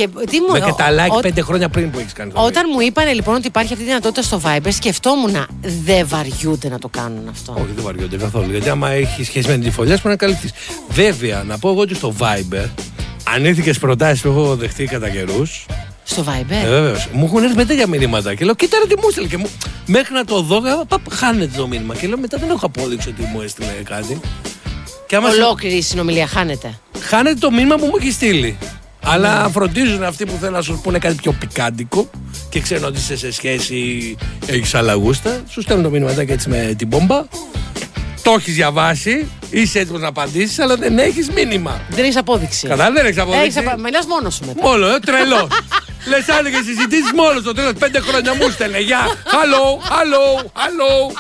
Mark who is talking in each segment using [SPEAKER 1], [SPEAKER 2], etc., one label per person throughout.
[SPEAKER 1] Και
[SPEAKER 2] τα like 5 χρόνια πριν που έχεις κάνει.
[SPEAKER 1] Όταν μου είπανε λοιπόν ότι υπάρχει αυτή η δυνατότητα στο Viber, σκεφτόμουν δεν βαριούνται να το κάνουν αυτό.
[SPEAKER 2] Όχι, δεν βαριούνται καθόλου. Γιατί άμα έχει σχέση με την φωλιά, πρέπει να καλυφθείς. Βέβαια, να πω εγώ ότι στο Viber, ανήθικες προτάσεις που έχω δεχτεί κατά καιρούς.
[SPEAKER 1] Στο Viber.
[SPEAKER 2] Βεβαίως. Μου έχουν έρθει μετά για μηνύματα και λέω: κοίτα ρε τι μου έστειλε. Και μέχρι να το δω, χάνεται το μήνυμα. Και λέω: μετά δεν έχω απόδειξη ότι μου έστειλε κάτι.
[SPEAKER 1] Ολόκληρη η συνομιλία χάνεται.
[SPEAKER 2] Χάνεται το μήνυμα που μου έχει στείλει. Αλλά φροντίζουν αυτοί που θέλουν να σου πούνε κάτι πιο πικάντικο και ξέρουν ότι είσαι σε σχέση, έχεις άλλα γούστα. Σου στέλνουν το μήνυματάκι έτσι με την μπόμπα. Το έχεις διαβάσει, είσαι έτοιμος να απαντήσεις, αλλά δεν έχεις μήνυμα.
[SPEAKER 1] Δεν έχεις απόδειξη.
[SPEAKER 2] Κατάλαβες, δεν έχεις απόδειξη.
[SPEAKER 1] Μιλάς μόνος σου μετά.
[SPEAKER 2] Μόνο, τρελός. Λες άλλες συζητήσεις μόνος το τέλος 5 χρόνια μου στέλνε. Γεια, hello.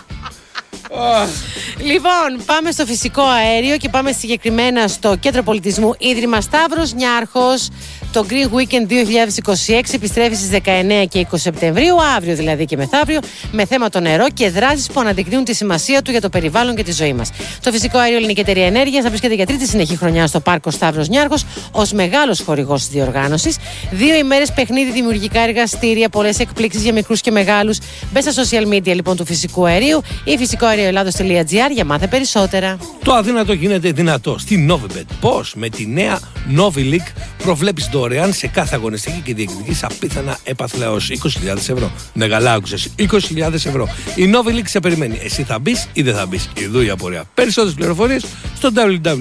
[SPEAKER 1] Λοιπόν, πάμε στο φυσικό αέριο και πάμε συγκεκριμένα στο Κέντρο Πολιτισμού Ίδρυμα Σταύρος Νιάρχος. Το Green Weekend 2026 επιστρέφει στις 19 και 20 Σεπτεμβρίου, αύριο δηλαδή και μεθαύριο, με θέμα το νερό και δράσεις που αναδεικνύουν τη σημασία του για το περιβάλλον και τη ζωή μας. Το φυσικό αέριο Ελληνική Εταιρεία Ενέργειας θα βρίσκεται για τρίτη συνεχή χρονιά στο Πάρκο Σταύρος Νιάρχος ως μεγάλος χορηγός της διοργάνωσης. 2 ημέρες παιχνίδι, δημιουργικά εργαστήρια, πολλές εκπλήξεις για μικρούς και μεγάλους. Μπες στα social media λοιπόν του φυσικού αερίου ή φυσικοαερioελλάδος.gr για μάθε περισσότερα.
[SPEAKER 2] Το αδύνατο γίνεται δυνατό στη Novibet. Πώς? Με τη νέα Novi League προβλέπεις δωρεάν σε κάθε αγωνιστική και διεκδικείς απίθανα έπαθλα έως 20.000 ευρώ. Ναι, καλά άκουσες. 20.000 ευρώ. Η Novi League σε περιμένει. Εσύ θα μπεις ή δεν θα μπεις? Ιδού η απορία. Περισσότερες πληροφορίες στο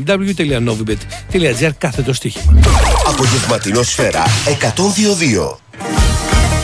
[SPEAKER 2] www.novibet.gr / στοίχημα.
[SPEAKER 3] Απογευματινό Σφαίρα 102.2.